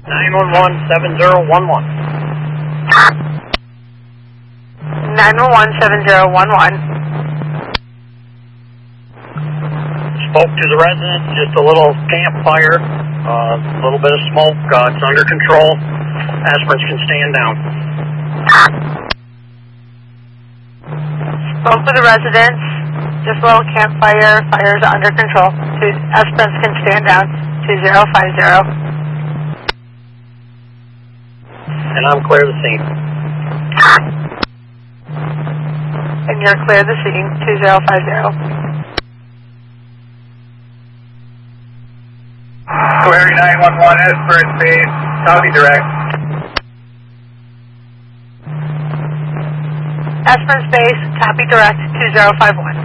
911-7011. 911-7011. Spoke to the resident, just a little campfire, a little bit of smoke, it's under control. Aspirants can stand down. Spoke to the residents, just a little campfire, fires are under control. Aspirants can stand down, 2050. And I'm clear of the scene. And you're clear of the scene, 2050. Query 911, Esperance Base, copy direct. Esperance Base, copy direct, 2051.